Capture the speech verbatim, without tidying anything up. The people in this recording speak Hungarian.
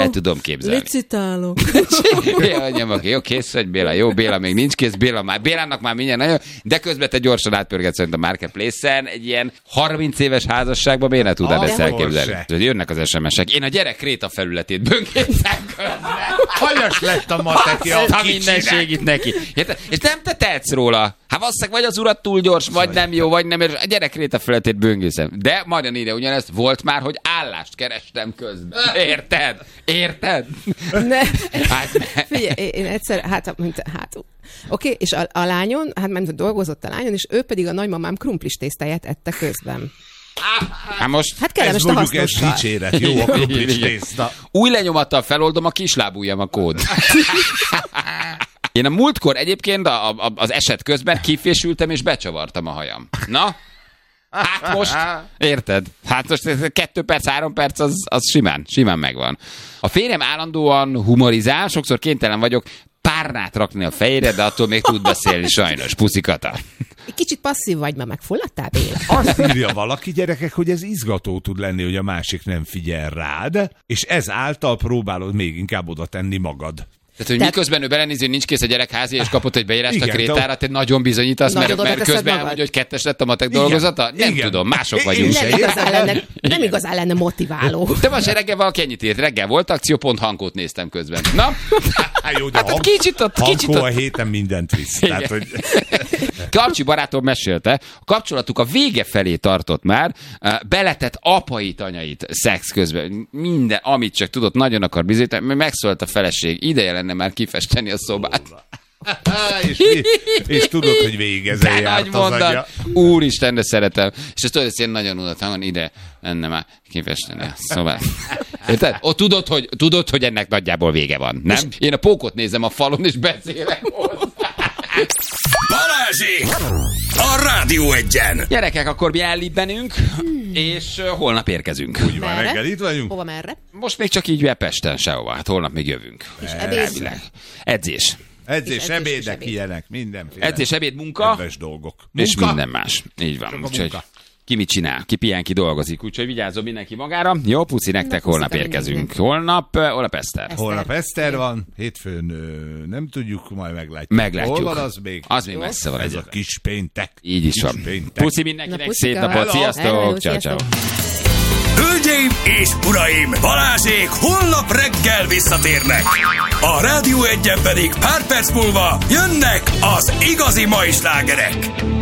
El tudom képzelni. Licitálok. Anyám, jó, kész vagy Béla, jó, Béla még nincs kész, Béla már, Bélának már mindjárt nagyon, de közben te gyorsan átpörgetsz szerint a Marketplace-en, egy ilyen harminc éves házasságban miért ne tudnád ezt elképzelni? Jönnek az es em es-ek. Én a gyerek kréta felületét böngészem közben. Hanyas lett a mateki a a mindenségit neki. És nem te tehetsz róla. Hát valószínűleg vagy az urat túl gyors, vagy nem jó, vagy nem. A gyerek kréta felületét böngészem. De Marian írja ugyanezt, volt már, hogy állást kerestem közben. Érted? Érted? Ne. Hát ne. Figyelj, én egyszer, hát, hát oké, okay, és a, a lányon, hát nem dolgozott a lányon, és ő pedig a nagymamám krumplis tésztáját ette közben. Hát most... Hát kellemes ez a mondjuk ez hasznossal. dicséret, jó a krumplis tészta. Új lenyomattal feloldom, a kislábujjam a kód. Én a múltkor egyébként a, a, az eset közben kifésültem és becsavartam a hajam. Na? Hát most, érted? Hát most kettő perc, három perc, az, az simán, simán megvan. A férjem állandóan humorizál, sokszor kénytelen vagyok párnát rakni a fejére, de attól még tud beszélni sajnos. Puszikata. Kicsit passzív vagy, mert megfulladtál, Béla? Azt írja valaki, gyerekek, hogy ez izgató tud lenni, hogy a másik nem figyel rád, és ezáltal próbálod még inkább oda tenni magad. Tehát, hogy Tehát... miközben ő belenézi, hogy nincs kész a gyerekházi, és kapott egy beírást Igen, a krétára, te nagyon bizonyítasz, mert, Nagyon mert oda közben magad. elmondja, hogy kettes lett a matek dolgozata? Nem Igen. tudom, mások Én- vagyunk. én Nem igazán lenne, nem igazán lenne motiváló. Te most reggel valaki ennyit írt. Reggel volt akció, pont Hankót néztem közben. Na? Hát jó, de Hát ott kicsit ott, kicsit Hankó a ott. héten mindent visz. Tehát, hogy... Karcsi barátom mesélte, a kapcsolatuk a vége felé tartott már, beletett apait, anyait szex közben. Minden, amit csak tudott, nagyon akar bizonyítani, megszólt a feleség. Ideje lenne már kifesteni a szobát. és, és tudod, hogy végig ezen Te járt nagy az mondat. agya. Úristen, de szeretem. És ezt tudod, ezt én nagyon unott hangon, ide lenne már kifesteni a szobát. Érted? Ott tudod, hogy, tudod, hogy ennek nagyjából vége van, nem? És én a pókot nézem a falon, és beszélek hozzá. Balázsék! A Rádió Egyen! Gyerekek, akkor mi ellibbenünk, hmm. és uh, holnap érkezünk. Úgy van, reggel itt vagyunk. Hova, merre? Most még csak így Pesten sehova, hát holnap még jövünk. És ebéd? Elvileg. Edzés. Edzés, És edzés, és ebédek, ebéd. ilyenek, mindenféle. Edzés, ebéd, munka, Kedves dolgok. és Munka? minden más. Így van. Csak a Úgyhogy munka. ki mit csinál, ki pihen, ki dolgozik. Úgyhogy vigyázzon mindenki magára. Jó, puszi nektek, puszi, holnap te érkezünk. mindenki. Holnap, uh, holnap Eszter. Holnap Eszter van, hétfőn ö, nem tudjuk, majd meglátjuk. Meglátjuk. Hol van az még? Az még messze van Ez a egyébként. kis péntek. Így is kis van. Péntek. Puszi mindenkinek, Na, puszika. szép napot, Hello. sziasztok, Hello, ciao, ciao. sziasztok. Hölgyeim és uraim, Balázsék holnap reggel visszatérnek. A Rádió Egyen pedig pár perc múlva jönnek az igazi mai slágerek.